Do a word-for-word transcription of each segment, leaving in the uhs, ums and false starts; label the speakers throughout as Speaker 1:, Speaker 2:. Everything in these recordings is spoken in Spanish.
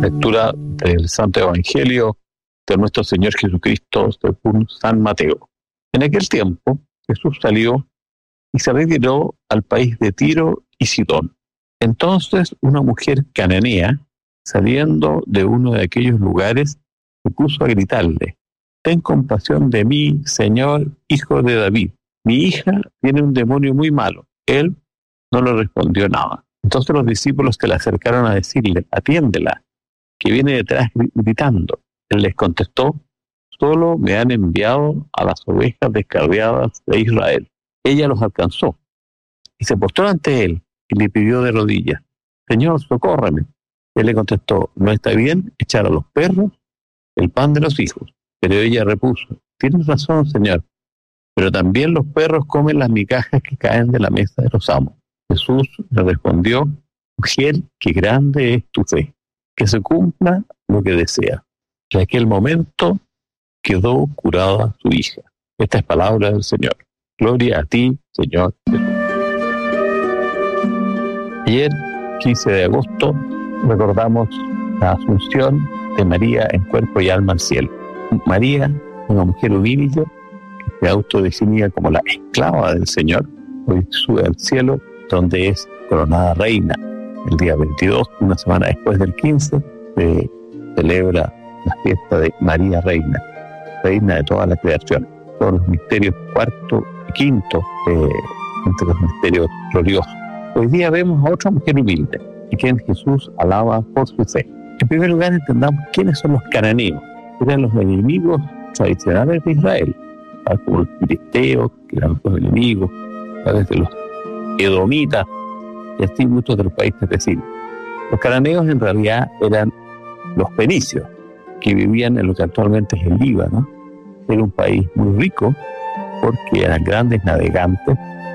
Speaker 1: Lectura del Santo Evangelio de nuestro Señor Jesucristo según San Mateo. En aquel tiempo Jesús salió y se retiró al país de Tiro y Sidón. Entonces una mujer cananea, saliendo de uno de aquellos lugares, se puso a gritarle: «Ten compasión de mí, Señor, hijo de David. Mi hija tiene un demonio muy malo». Él no le respondió nada. Entonces los discípulos se le acercaron a decirle: «Atiéndela, que viene detrás gritando». Él les contestó: «Solo me han enviado a las ovejas descarriadas de Israel». Ella los alcanzó y se postró ante él y le pidió de rodillas: «Señor, socórreme». Él le contestó: «No está bien echar a los perros el pan de los hijos». Pero ella repuso: «Tienes razón, Señor, pero también los perros comen las migajas que caen de la mesa de los amos». Jesús le respondió: «Mujer, qué grande es tu fe, que se cumpla lo que desea». En aquel momento quedó curada su hija. Esta es palabra del Señor. Gloria a ti, Señor Jesús. Ayer, quince de agosto, recordamos la asunción de María en cuerpo y alma al cielo. María, una mujer humilde, que se autodefinía como la esclava del Señor, hoy sube al cielo, donde es coronada reina. El día veintidós, una semana después del quince, se celebra la fiesta de María Reina, reina de toda la creación. Todos los misterios cuarto y quinto, eh, entre los misterios gloriosos. Hoy día vemos a otra mujer humilde, y quien Jesús alaba por su fe. En primer lugar, entendamos quiénes son los cananeos. Eran los enemigos tradicionales de Israel, como los filisteos, que eran los enemigos, desde los edomitas, y así muchos de los países vecinos. Los cananeos en realidad eran los fenicios, que vivían en lo que actualmente es el Líbano. Era un país muy rico porque eran grandes navegantes,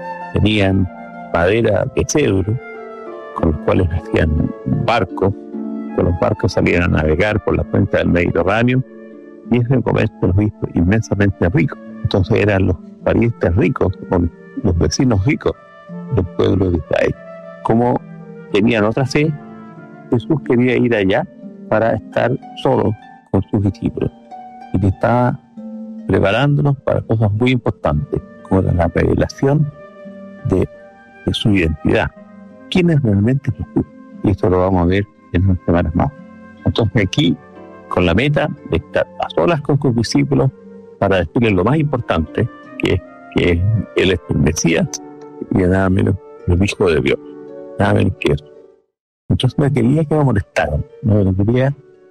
Speaker 1: tenían madera de cedro, con los cuales hacían barcos, con los barcos salían a navegar por la cuenca del Mediterráneo, y ese comercio los hizo inmensamente ricos. Entonces eran los parientes ricos, o los vecinos ricos del pueblo de Israel. Como tenían otra fe, Jesús quería ir allá para estar solo con sus discípulos, y que estaba preparándonos para cosas muy importantes, como la revelación de, de su identidad. ¿Quién es realmente Jesús? Y esto lo vamos a ver en unas semanas más. Entonces aquí, con la meta de estar a solas con sus discípulos para decirles lo más importante, que es que Él es el Mesías y nada menos el Hijo de Dios, nada menos que eso. Entonces no quería que me molestaran, no quería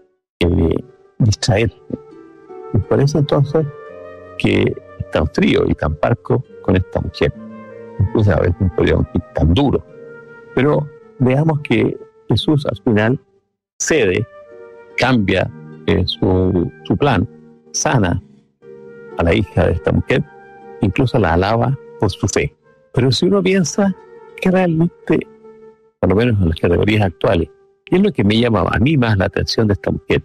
Speaker 1: eh, distraerse. Y por eso entonces que es tan frío y tan parco con esta mujer. Incluso a veces podríamos decir tan duro. Pero veamos que Jesús al final cede, cambia eh, su, su plan, sana a la hija de esta mujer, incluso la alaba por su fe. Pero si uno piensa que realmente, por lo menos en las categorías actuales, ¿qué es lo que me llama a mí más la atención de esta mujer?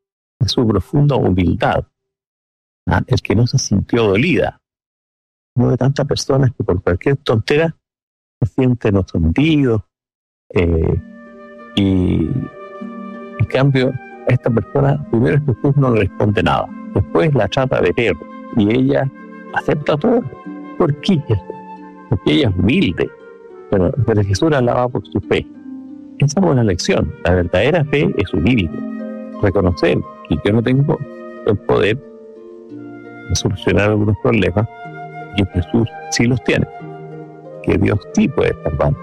Speaker 1: Es su profunda humildad, ¿ah? El que no se sintió dolida. Uno de tantas personas que por cualquier tontera se sienten ofendidos, eh, y en cambio a esta persona primero Jesús no le responde nada, después la trata de perro y ella acepta todo. ¿Por qué? Porque ella es humilde, pero, pero Jesús la alaba por su fe. Esa es una lección. La verdadera fe es humilde, reconocer que yo no tengo el poder de solucionar algunos problemas y Jesús sí los tiene, que Dios sí puede salvar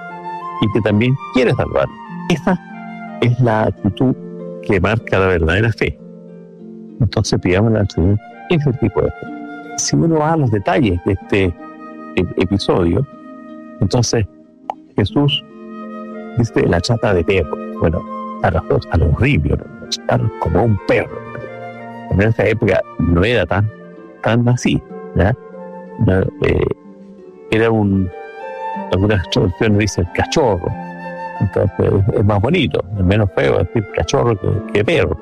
Speaker 1: y que también quiere salvar. Esa es la actitud que marca la verdadera fe. Entonces pidámosle al Señor ese tipo de fe. Si uno va a los detalles de este episodio, entonces Jesús dice la trata de perro. Bueno, a los dos, a lo horrible, ¿no? Como un perro. En esa época no era tan, tan así, ¿ya? No, eh, era un, algunas traducciones dicen cachorro, entonces es más bonito, es menos feo decir cachorro que, que perro,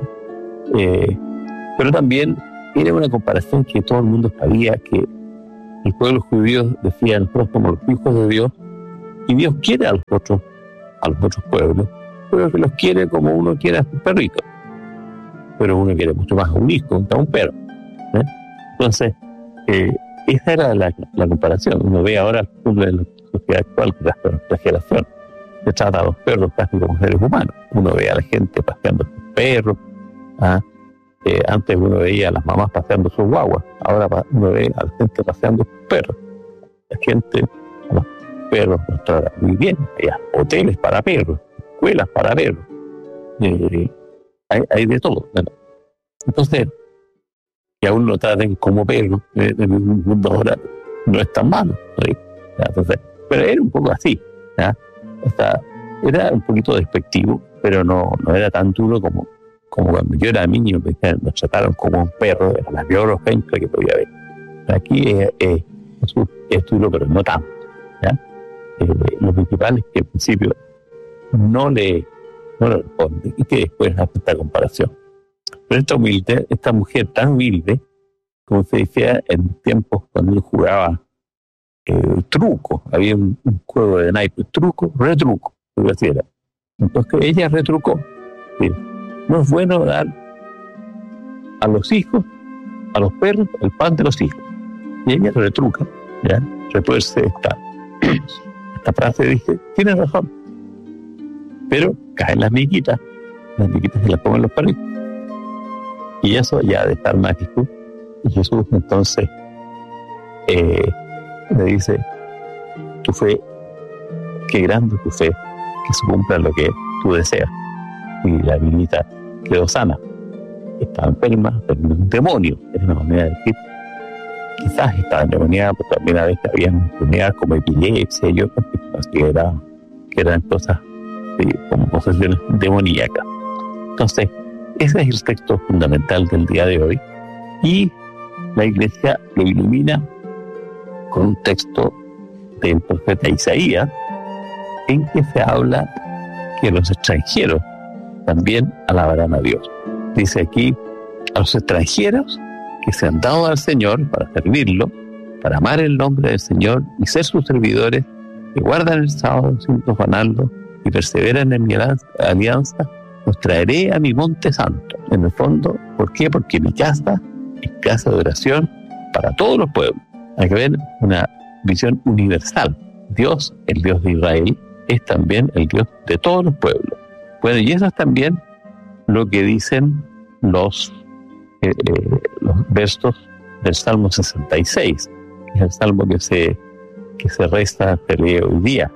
Speaker 1: eh, pero también era una comparación que todo el mundo sabía que el pueblo judío decía: nosotros somos los hijos de Dios y Dios quiere a los otros, a los otros pueblos, creo que los quiere como uno quiere a sus perritos, pero uno quiere mucho más a un hijo que a un perro, ¿eh? Entonces, eh, esa era la, la comparación. Uno ve ahora el costumbre de la sociedad actual, que la exageración, se trata a los perros casi como seres humanos. Uno ve a la gente paseando sus perros, ¿ah? Eh, antes uno veía a las mamás paseando sus guaguas, ahora uno ve a la gente paseando sus perros. La gente, a los perros los trata muy bien. Hay hoteles para perros, escuelas para perros, eh, hay, hay de todo, ¿no? Entonces, que aún lo traten como perro eh, en el mundo ahora no es tan malo, ¿sí? Entonces, pero era un poco así, ¿ya? O sea, era un poquito despectivo, pero no, no era tan duro como, como cuando yo era niño, que nos trataron como un perro, era la peor ofensa que podía haber. Aquí es, es, es duro, pero no tanto, ¿ya? Eh, lo principal es que al principio no le, no le responde y que después hace esta comparación. Pero esta humilde, esta mujer tan humilde, como se decía en tiempos cuando yo jugaba eh, truco, había un, un juego de naipes, truco, retruco, lo que era. Entonces ella retrucó. ¿Sí? No es bueno dar a los hijos, a los perros, el pan de los hijos. Y ella retruca, ¿ya? Retuerce esta, esta frase, dice, tiene razón. Pero caen las miguitas, las miguitas se las comen los perritos. Y eso ya de estar mágico. Y Jesús entonces eh, le dice, tu fe, qué grande tu fe, que se cumpla lo que tú deseas. Y la niñita quedó sana. Estaba enferma, pero un demonio, era una manera de decir. Quizás estaba endemoniada, pero también a veces había enfermedades como epilepsia y otras cosas que, era, que eran cosas sí, como posesiones demoníacas. Entonces, ese es el texto fundamental del día de hoy. Y la Iglesia lo ilumina con un texto del profeta Isaías, en que se habla que los extranjeros también alabarán a Dios. Dice aquí, a los extranjeros que se han dado al Señor para servirlo, para amar el nombre del Señor y ser sus servidores, que guardan el sábado sin profanarlo y perseveran en mi alianza, los traeré a mi monte santo. En el fondo, ¿por qué? Porque mi casa es casa de oración para todos los pueblos. Hay que ver una visión universal. Dios, el Dios de Israel, es también el Dios de todos los pueblos. Bueno, y eso es también lo que dicen los, eh, eh, los versos del Salmo sesenta y seis, que es el salmo que se, que se reza, se lee hoy día.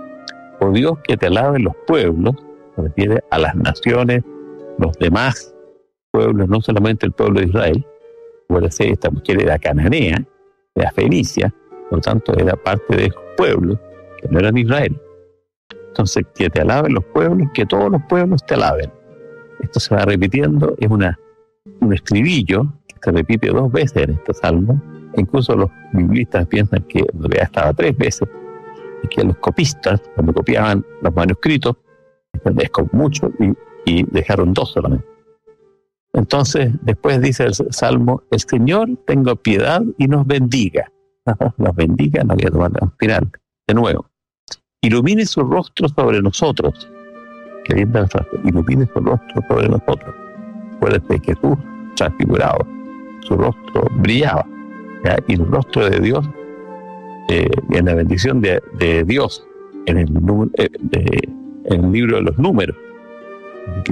Speaker 1: Oh Dios, que te alaben los pueblos, se refiere a las naciones, los demás pueblos, no solamente el pueblo de Israel. Puede ser, esta mujer era cananea, era fenicia, por lo tanto era parte de esos pueblos que no eran Israel. Entonces, que te alaben los pueblos, que todos los pueblos te alaben. Esto se va repitiendo, es una, un estribillo que se repite dos veces en este salmo. Incluso los biblistas piensan que en realidad estaba tres veces, y que los copistas, cuando copiaban los manuscritos, es con mucho, y, y dejaron dos solamente. Entonces, después dice el salmo, el Señor tenga piedad y nos bendiga. Nos bendiga, no voy a tomar un final. De nuevo, ilumine su rostro sobre nosotros. Qué linda la frase, ilumine su rostro sobre nosotros. Acuérdate que Jesús transfigurado, su rostro brillaba, ¿ya? Y el rostro de Dios, eh, en la bendición de, de Dios, en el, eh, de, en el libro de los números, que,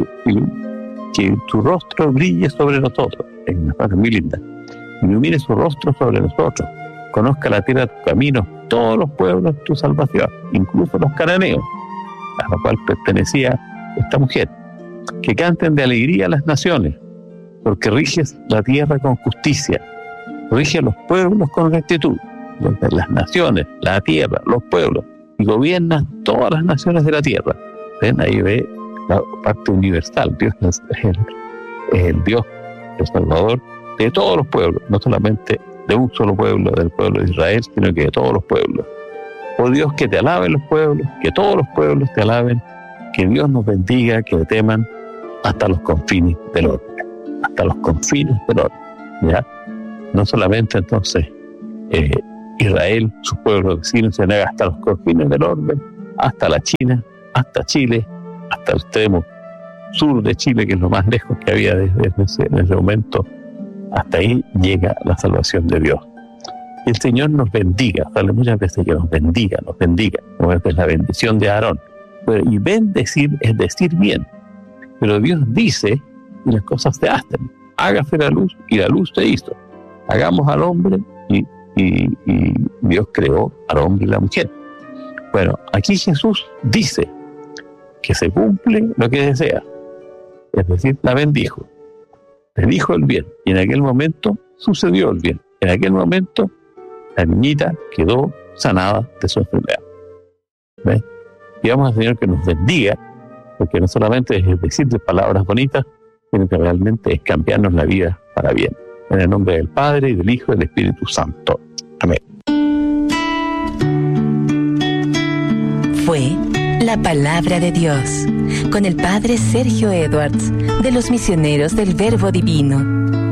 Speaker 1: que tu rostro brille sobre nosotros, es una frase muy linda. Ilumine su rostro sobre nosotros, conozca la tierra de tus caminos, todos los pueblos tu salvación, incluso los cananeos, a los cuales pertenecía esta mujer. Que canten de alegría las naciones, porque riges la tierra con justicia, rige a los pueblos con rectitud. Entonces, las naciones, la tierra, los pueblos, y gobiernas todas las naciones de la tierra. ¿Ven? Ahí ve la parte universal. Dios es el, es el Dios, el Salvador de todos los pueblos, no solamente de un solo pueblo, del pueblo de Israel, sino que de todos los pueblos. Oh Dios, que te alaben los pueblos, que todos los pueblos te alaben, que Dios nos bendiga, que le teman hasta los confines del orbe, hasta los confines del orbe, ¿ya? No solamente entonces eh, Israel, su pueblo vecino, se niega hasta los confines del orbe, hasta la China, hasta Chile, hasta hasta el extremo sur de Chile, que es lo más lejos que había desde ese, en ese momento, hasta ahí llega la salvación de Dios. Y el Señor nos bendiga, sale muchas veces que nos bendiga, nos bendiga, como es la bendición de Aarón. Pero, y bendecir es decir bien, pero Dios dice y las cosas se hacen. Hágase la luz y la luz se hizo. Hagamos al hombre y, y, y Dios creó al hombre y la mujer. Bueno, aquí Jesús dice que se cumple lo que desea, es decir, la bendijo, le dijo el bien, y en aquel momento sucedió el bien. En aquel momento la niñita quedó sanada de su enfermedad. ¿Ves? Y vamos al Señor que nos bendiga, porque no solamente es decir palabras bonitas, sino que realmente es cambiarnos la vida para bien. En el nombre del Padre, y del Hijo, y del Espíritu Santo. Amén.
Speaker 2: Fue la palabra de Dios, con el Padre Sergio Edwards, de los Misioneros del Verbo Divino.